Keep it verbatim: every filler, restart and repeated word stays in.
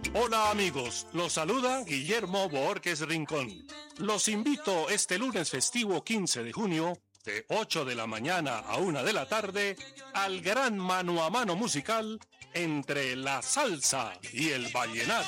Hola amigos, los saluda Guillermo Borges Rincón. Los invito este lunes festivo quince de junio, de ocho de la mañana a una de la tarde, al gran mano a mano musical entre la salsa y el vallenato.